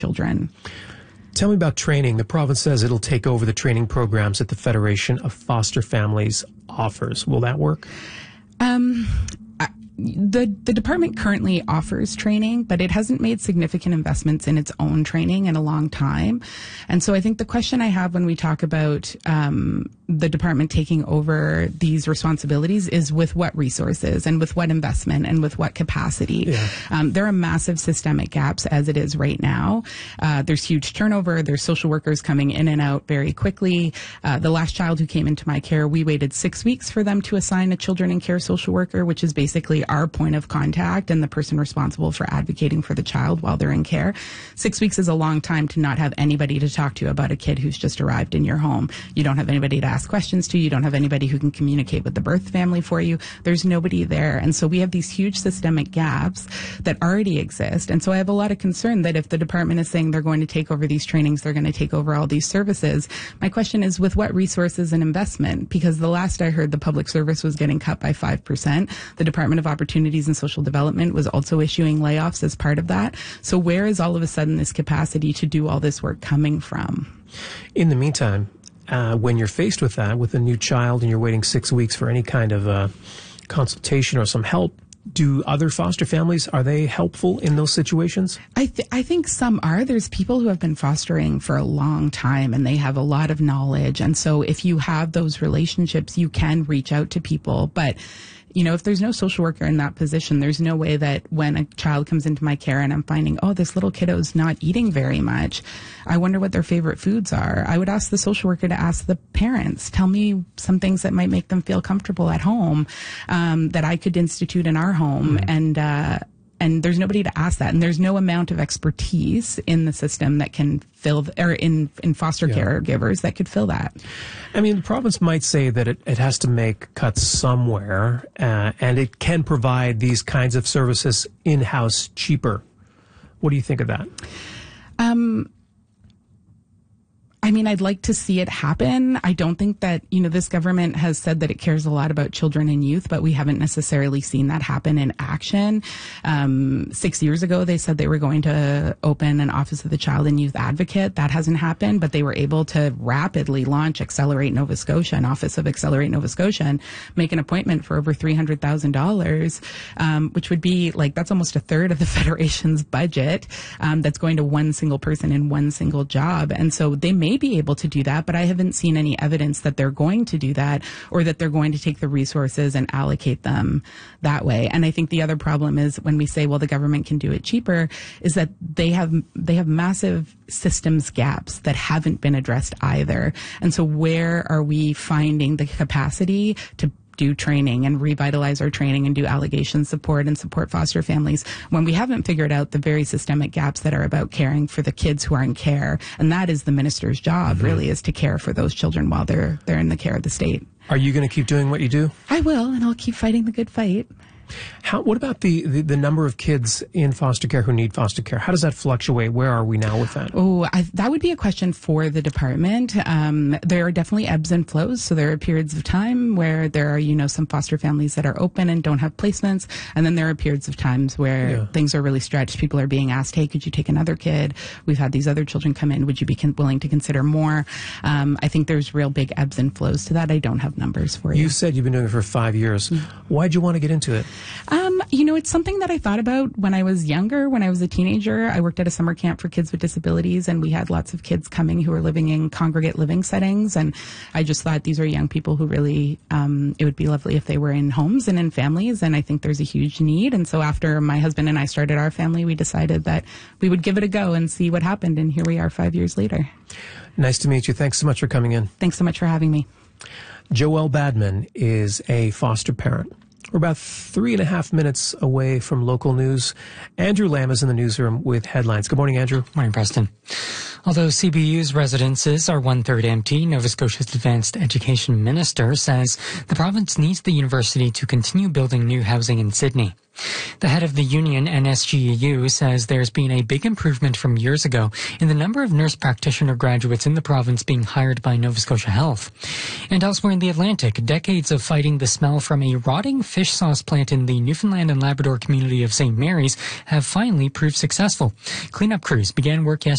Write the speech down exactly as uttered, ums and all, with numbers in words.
children. Tell me about training. The province says it'll take over the training programs that the Federation of Foster Families offers. Will that work? Um, I, the the department currently offers training, but it hasn't made significant investments in its own training in a long time. And so I think the question I have when we talk about um, the department taking over these responsibilities is with what resources and with what investment and with what capacity. Yeah. Um, there are massive systemic gaps as it is right now. Uh, there's huge turnover. There's social workers coming in and out very quickly. Uh, the last child who came into my care, we waited six weeks for them to assign a children in care social worker, which is basically our point of contact and the person responsible for advocating for the child while they're in care. Six weeks is a long time to not have anybody to talk to about a kid who's just arrived in your home. You don't have anybody to ask questions to. You don't have anybody who can communicate with the birth family for you. There's nobody there. And so we have these huge systemic gaps that already exist. And so I have a lot of concern that if the department is saying they're going to take over these trainings, they're going to take over all these services. My question is with what resources and investment? Because the last I heard, the public service was getting cut by five percent. The Department of Opportunities and Social Development was also issuing layoffs as part of that. So where is all of a sudden this capacity to do all this work coming from? In the meantime, uh, when you're faced with that, with a new child and you're waiting six weeks for any kind of uh, consultation or some help, do other foster families, are they helpful in those situations? I, th- I think some are. There's people who have been fostering for a long time and they have a lot of knowledge. And so if you have those relationships, you can reach out to people. But you know, if there's no social worker in that position, there's no way that when a child comes into my care and I'm finding, oh, this little kiddo's not eating very much, I wonder what their favorite foods are. I would ask the social worker to ask the parents, tell me some things that might make them feel comfortable at home, um, that I could institute in our home. Mm-hmm. And, uh, And there's nobody to ask that. And there's no amount of expertise in the system that can fill, th- or in, in foster yeah. caregivers that could fill that. I mean, the province might say that it, it has to make cuts somewhere, uh, and it can provide these kinds of services in-house cheaper. What do you think of that? Um, I mean, I'd like to see it happen. I don't think that, you know, this government has said that it cares a lot about children and youth, but we haven't necessarily seen that happen in action. Um, six years ago, they said they were going to open an Office of the Child and Youth Advocate. That hasn't happened, but they were able to rapidly launch Accelerate Nova Scotia, an Office of Accelerate Nova Scotia, and make an appointment for over three hundred thousand dollars, um, which would be like, that's almost a third of the Federation's budget, um, that's going to one single person in one single job. And so they may be able to do that, but I haven't seen any evidence that they're going to do that or that they're going to take the resources and allocate them that way. And I think the other problem is when we say, well, the government can do it cheaper, is that they have they have massive systems gaps that haven't been addressed either. And so where are we finding the capacity to do training and revitalize our training and do allegation support and support foster families when we haven't figured out the very systemic gaps that are about caring for the kids who are in care? And that is the minister's job, mm-hmm. really, is to care for those children while they're they're in the care of the state. Are you going to keep doing what you do? I will, and I'll keep fighting the good fight. How, what about the, the, the number of kids in foster care who need foster care? How does that fluctuate? Where are we now with that? Oh, I, that would be a question for the department. Um, there are definitely ebbs and flows. So there are periods of time where there are, you know, some foster families that are open and don't have placements. And then there are periods of times where yeah. things are really stretched. People are being asked, hey, could you take another kid? We've had these other children come in. Would you be con- willing to consider more? Um, I think there's real big ebbs and flows to that. I don't have numbers for you. You said you've been doing it for five years. Mm-hmm. Why'd you want to get into it? Um, you know, it's something that I thought about when I was younger, when I was a teenager. I worked at a summer camp for kids with disabilities, and we had lots of kids coming who were living in congregate living settings. And I just thought these are young people who really, um, it would be lovely if they were in homes and in families. And I think there's a huge need. And so after my husband and I started our family, we decided that we would give it a go and see what happened. And here we are five years later. Nice to meet you. Thanks so much for coming in. Thanks so much for having me. Joelle Badman is a foster parent. We're about three and a half minutes away from local news. Andrew Lamb is in the newsroom with headlines. Good morning, Andrew. Morning, Preston. Although C B U's residences are one-third empty, Nova Scotia's Advanced Education Minister says the province needs the university to continue building new housing in Sydney. The head of the union, N S G E U, says there's been a big improvement from years ago in the number of nurse practitioner graduates in the province being hired by Nova Scotia Health. And elsewhere in the Atlantic, decades of fighting the smell from a rotting fish sauce plant in the Newfoundland and Labrador community of Saint Mary's have finally proved successful. Cleanup crews began work yesterday